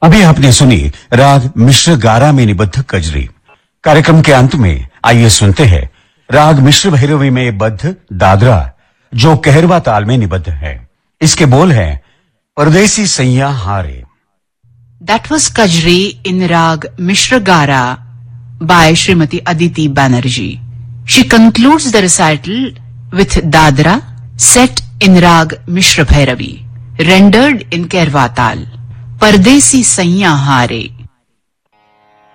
अभी आपने सुनी राग मिश्र गारा में निबद्ध कजरी। कार्यक्रम के अंत में आइए सुनते हैं राग मिश्र भैरवी में बद्ध दादरा, जो कहरवा ताल में निबद्ध है। इसके बोल हैं परदेसी सैया हारे। That was Kajri in Rag Mishra Gara by Srimati Aditi Banerjee. She concludes the recital with Dadra set in Rag Mishra Bhairavi, rendered in Kairwa Tal. Pardesi Saiya Hare.